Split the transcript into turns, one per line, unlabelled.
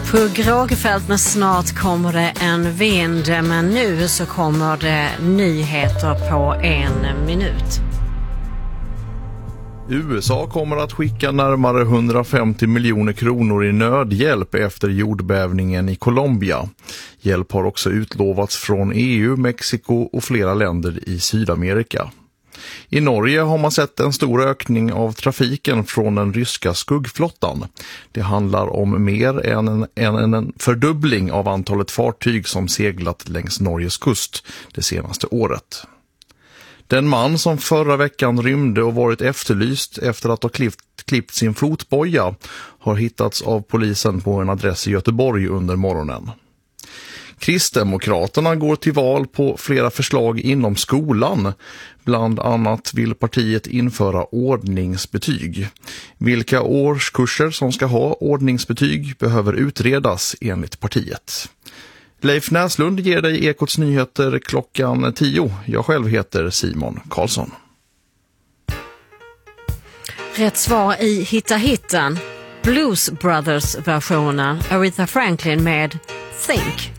På Grågefält, men snart kommer det en vind, men nu så kommer det nyheter på 1 minut.
USA kommer att skicka närmare 150 miljoner kronor i nödhjälp efter jordbävningen i Colombia. Hjälp har också utlovats från EU, Mexiko och flera länder i Sydamerika. I Norge har man sett en stor ökning av trafiken från den ryska skuggflottan. Det handlar om mer än en fördubbling av antalet fartyg som seglat längs Norges kust det senaste året. Den man som förra veckan rymde och varit efterlyst efter att ha klippt sin fotboja har hittats av polisen på en adress i Göteborg under morgonen. Kristdemokraterna går till val på flera förslag inom skolan. Bland annat vill partiet införa ordningsbetyg. Vilka årskurser som ska ha ordningsbetyg behöver utredas enligt partiet. Leif Näslund ger dig Ekots nyheter klockan 10. Jag själv heter Simon Karlsson.
Rätt svar i Hitta Hittan. Blues Brothers-versionen Aretha Franklin med Think.